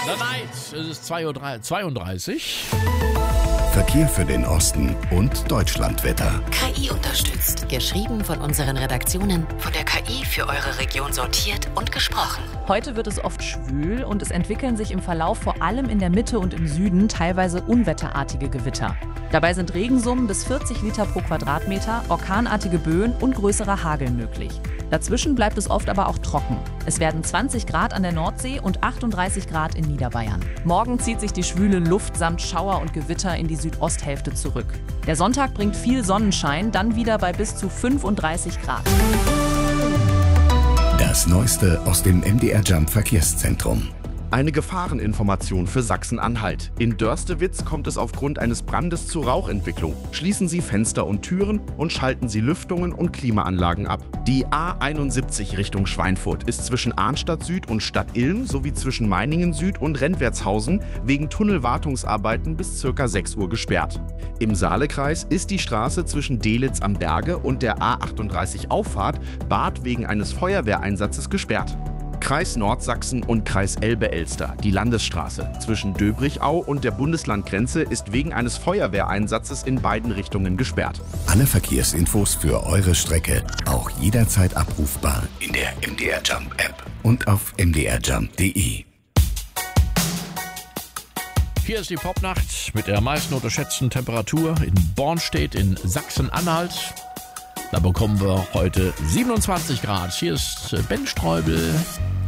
The Night, es ist 2:32 Uhr. Verkehr für den Osten und Deutschlandwetter. KI unterstützt. Geschrieben von unseren Redaktionen. Von der KI für eure Region sortiert und gesprochen. Heute wird es oft schwül und es entwickeln sich im Verlauf vor allem in der Mitte und im Süden teilweise unwetterartige Gewitter. Dabei sind Regensummen bis 40 Liter pro Quadratmeter, orkanartige Böen und größerer Hagel möglich. Dazwischen bleibt es oft aber auch trocken. Es werden 20 Grad an der Nordsee und 38 Grad in Niederbayern. Morgen zieht sich die schwüle Luft samt Schauer und Gewitter in die Südosthälfte zurück. Der Sonntag bringt viel Sonnenschein, dann wieder bei bis zu 35 Grad. Das Neueste aus dem MDR Jump Verkehrszentrum. Eine Gefahreninformation für Sachsen-Anhalt. In Dörstewitz kommt es aufgrund eines Brandes zu Rauchentwicklung. Schließen Sie Fenster und Türen und schalten Sie Lüftungen und Klimaanlagen ab. Die A71 Richtung Schweinfurt ist zwischen Arnstadt Süd und Stadt Ilm sowie zwischen Meiningen Süd und Rentwertshausen wegen Tunnelwartungsarbeiten bis ca. 6 Uhr gesperrt. Im Saalekreis ist die Straße zwischen Delitzsch am Berge und der A38 Auffahrt Bad wegen eines Feuerwehreinsatzes gesperrt. Kreis Nordsachsen und Kreis Elbe-Elster. Die Landesstraße zwischen Döbrichau und der Bundeslandgrenze ist wegen eines Feuerwehreinsatzes in beiden Richtungen gesperrt. Alle Verkehrsinfos für eure Strecke auch jederzeit abrufbar in der MDR Jump App und auf mdrjump.de. Hier ist die Popnacht mit der meisten unterschätzten Temperatur in Bornstedt in Sachsen-Anhalt. Da bekommen wir heute 27 Grad. Hier ist Ben Streubel.